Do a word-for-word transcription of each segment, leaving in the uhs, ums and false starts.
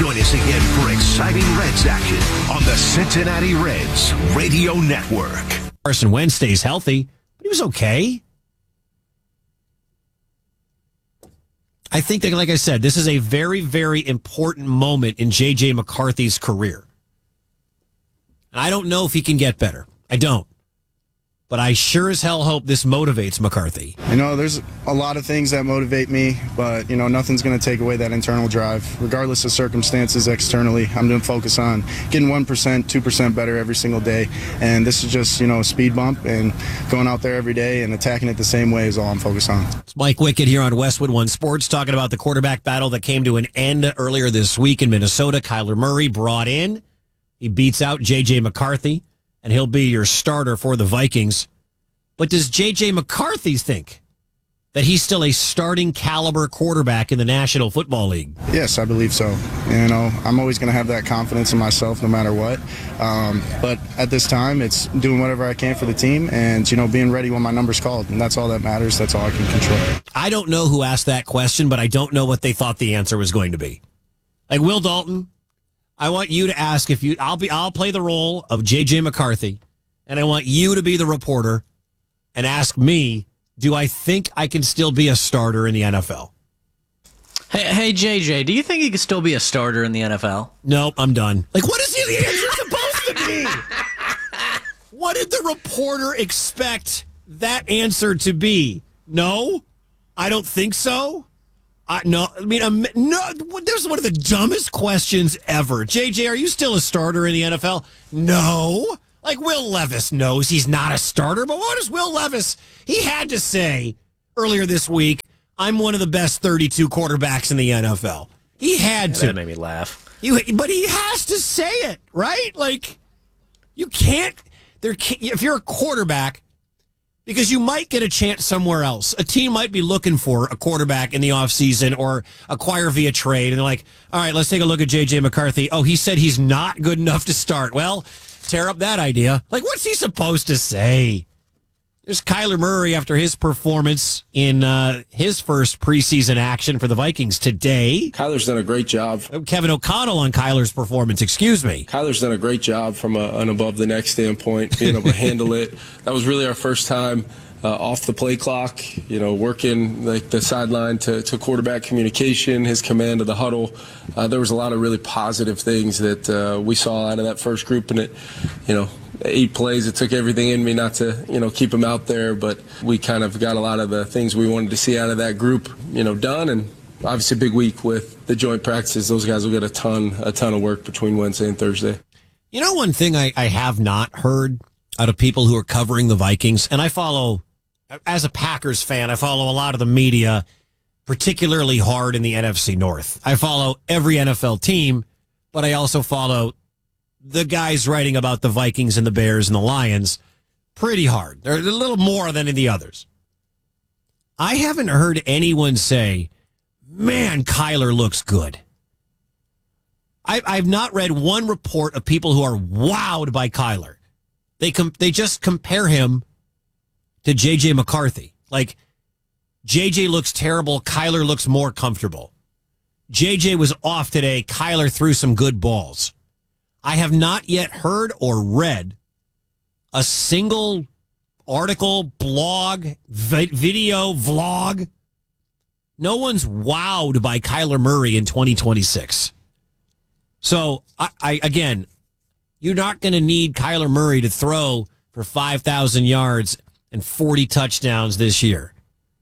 Join us again for exciting Reds action on the Cincinnati Reds Radio Network. Carson Wentz stays healthy, but he was okay. I think that, like I said, this is a very, very important moment in J J. McCarthy's career. And I don't know if he can get better. I don't. But I sure as hell hope this motivates McCarthy. You know, there's a lot of things that motivate me, but, you know, nothing's going to take away that internal drive. Regardless of circumstances externally, I'm going to focus on getting one percent, two percent better every single day. And this is just, you know, a speed bump, and going out there every day and attacking it the same way is all I'm focused on. It's Mike Wickett here on Westwood One Sports talking about the quarterback battle that came to an end earlier this week in Minnesota. Kyler Murray brought in. He beats out J J. McCarthy, and he'll be your starter for the Vikings. But does J J. McCarthy think that he's still a starting caliber quarterback in the National Football League? Yes, I believe so. You know, I'm always going to have that confidence in myself no matter what. Um, but at this time, it's doing whatever I can for the team and, you know, being ready when my number's called. And that's all that matters. That's all I can control. I don't know who asked that question, but I don't know what they thought the answer was going to be. Like Will Dalton, I want you to ask if you, I'll be, I'll play the role of J J. McCarthy, and I want you to be the reporter and ask me, do I think I can still be a starter in the N F L? Hey, hey, J J, do you think he could still be a starter in the N F L? Nope, I'm done. Like, what is the answer supposed to be? What did the reporter expect that answer to be? No, I don't think so. I, no, I mean, um, no. There's one of the dumbest questions ever. J J, are you still a starter in the N F L? No. Like, Will Levis knows he's not a starter, but what does Will Levis, he had to say earlier this week, I'm one of the best thirty-two quarterbacks in the N F L. He had yeah, to. That made me laugh. He, but he has to say it, right? Like, you can't, there can't, if you're a quarterback, because you might get a chance somewhere else. A team might be looking for a quarterback in the offseason or acquire via trade, and they're like, all right, let's take a look at J J. McCarthy. Oh, he said he's not good enough to start. Well, tear up that idea. Like, what's he supposed to say? There's Kyler Murray after his performance in uh, his first preseason action for the Vikings today. Kyler's done a great job. Kevin O'Connell on Kyler's performance, excuse me. Kyler's done a great job from a, an above-the-neck standpoint, being able to handle it. That was really our first time uh, off the play clock, you know, working like the sideline to, to quarterback communication, his command of the huddle. Uh, there was a lot of really positive things that uh, we saw out of that first group, and it, you know, eight plays, it took everything in me not to, you know, keep him out there, but we kind of got a lot of the things we wanted to see out of that group, you know, done, and obviously a big week with the joint practices. Those guys will get a ton, a ton of work between Wednesday and Thursday. You know, one thing I, I have not heard out of people who are covering the Vikings, and I follow, as a Packers fan, I follow a lot of the media, particularly hard in the N F C North. I follow every N F L team, but I also follow the guys writing about the Vikings and the Bears and the Lions pretty hard. They're a little more than in the others. I haven't heard anyone say, man, Kyler looks good. I, I've not read one report of people who are wowed by Kyler. They com- they just compare him to J J. McCarthy. Like, J J looks terrible, Kyler looks more comfortable. J J was off today, Kyler threw some good balls. I have not yet heard or read a single article, blog, vi- video, vlog. No one's wowed by Kyler Murray in twenty twenty-six. So, I, I again, you're not going to need Kyler Murray to throw for five thousand yards and forty touchdowns this year.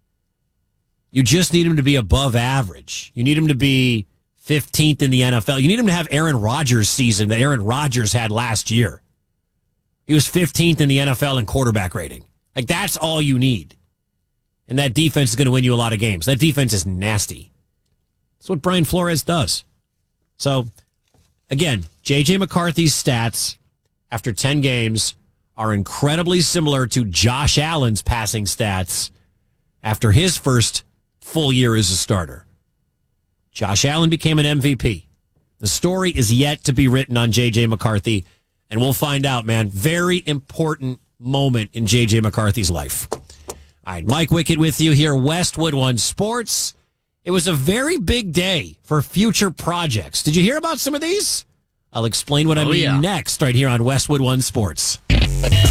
You just need him to be above average. You need him to be fifteenth in the N F L. You need him to have Aaron Rodgers' season that Aaron Rodgers had last year. He was fifteenth in the N F L in quarterback rating. Like, that's all you need. And that defense is going to win you a lot of games. That defense is nasty. That's what Brian Flores does. So, again, J J. McCarthy's stats after ten games are incredibly similar to Josh Allen's passing stats after his first full year as a starter. Josh Allen became an M V P. The story is yet to be written on J J. McCarthy, and we'll find out, man. Very important moment in J J. McCarthy's life. All right, Mike Wickett with you here, Westwood One Sports. It was a very big day for future projects. Did you hear about some of these? I'll explain what I Oh, mean yeah. next, right here on Westwood One Sports.